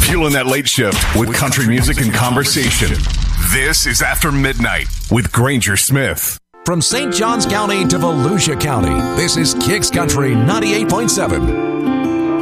Fueling that late shift with country music and conversation. This is After Midnight with Granger Smith. From St. Johns County to Volusia County, this is Kicks Country 98.7.